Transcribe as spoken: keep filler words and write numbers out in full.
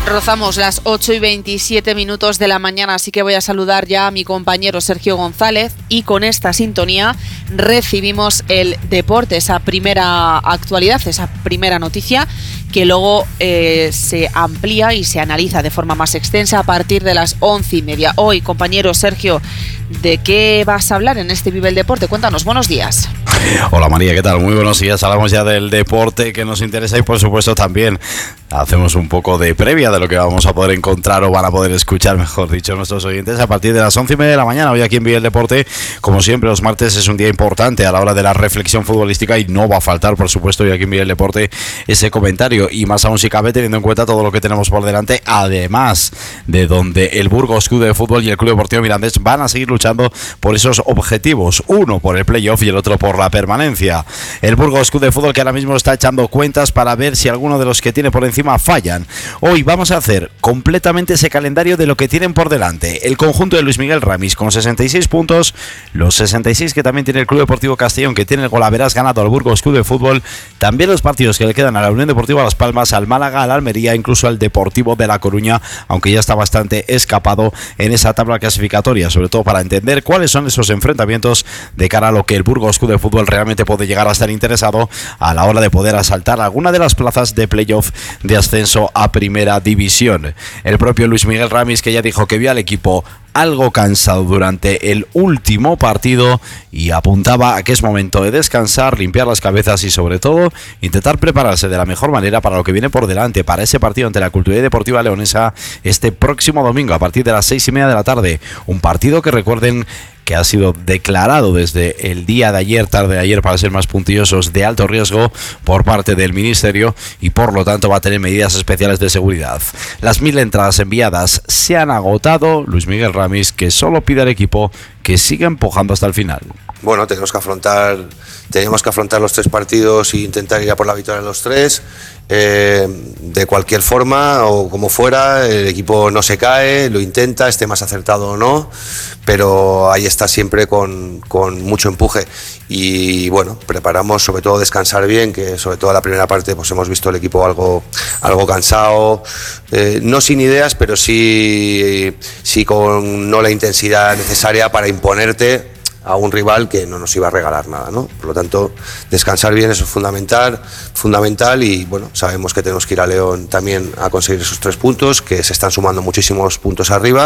Rozamos las ocho y veintisiete minutos de la mañana, así que voy a saludar ya a mi compañero Sergio González y con esta sintonía recibimos el deporte, esa primera actualidad, esa primera noticia que luego eh, se amplía y se analiza de forma más extensa a partir de las once y media. Hoy, compañero Sergio, ¿de qué vas a hablar en este Vive el Deporte? Cuéntanos, buenos días. Hola María, ¿qué tal? Muy buenos días. Hablamos ya del deporte que nos interesa y por supuesto también hacemos un poco de previa de lo que vamos a poder encontrar o van a poder escuchar, mejor dicho, nuestros oyentes a partir de las once y media de la mañana. Hoy aquí en Vive el Deporte, como siempre, los martes es un día importante a la hora de la reflexión futbolística y no va a faltar, por supuesto, hoy aquí en Vive el Deporte ese comentario y más aún si cabe teniendo en cuenta todo lo que tenemos por delante, además de donde el Burgos Club de Fútbol y el Club Deportivo Mirandés van a seguir luchando por esos objetivos, uno por el playoff y el otro por la permanencia. El Burgos Club de Fútbol que ahora mismo está echando cuentas para ver si alguno de los que tiene por encima fallan. Hoy vamos a hacer completamente ese calendario de lo que tienen por delante. El conjunto de Luis Miguel Ramis con sesenta y seis puntos, los sesenta y seis que también tiene el Club Deportivo Castellón, que tiene el golaveras ganado al Burgos Club de Fútbol, también los partidos que le quedan a la Unión Deportiva Las Palmas, al Málaga, al Almería, incluso al Deportivo de La Coruña, aunque ya está bastante escapado en esa tabla clasificatoria, sobre todo para entender cuáles son esos enfrentamientos de cara a lo que el Burgos Club de Fútbol realmente puede llegar a estar interesado a la hora de poder asaltar alguna de las plazas de playoff de ascenso a Primera División. El propio Luis Miguel Ramis, que ya dijo que vio al equipo algo cansado durante el último partido y apuntaba a que es momento de descansar, limpiar las cabezas y sobre todo intentar prepararse de la mejor manera para lo que viene por delante, para ese partido ante la Cultural y Deportiva Leonesa este próximo domingo a partir de las seis y media de la tarde. Un partido que recuerden que ha sido declarado desde el día de ayer, tarde de ayer para ser más puntillosos, de alto riesgo por parte del Ministerio y por lo tanto va a tener medidas especiales de seguridad. Las mil entradas enviadas se han agotado. Luis Miguel Ramis, que solo pide al equipo que siga empujando hasta el final. Bueno, tenemos que afrontar, tenemos que afrontar los tres partidos e intentar ir a por la victoria en los tres. Eh, de cualquier forma o como fuera, el equipo no se cae, lo intenta, esté más acertado o no, pero ahí está siempre con, con mucho empuje y bueno, preparamos sobre todo descansar bien, que sobre todo la primera parte pues hemos visto el equipo algo, algo cansado, eh, no sin ideas, pero sí, sí con no la intensidad necesaria para imponerte a un rival que no nos iba a regalar nada, ¿no? Por lo tanto, descansar bien, eso es fundamental, fundamental y bueno, sabemos que tenemos que ir a León también a conseguir esos tres puntos, que se están sumando muchísimos puntos arriba.